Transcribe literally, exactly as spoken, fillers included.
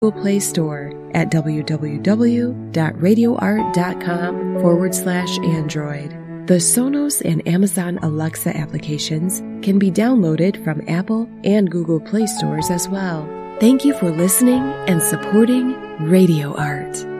Google Play Store at www.radioart.com forward slash Android. The Sonos and Amazon Alexa applications can be downloaded from Apple and Google Play stores as well. Thank you for listening and supporting Radio Art.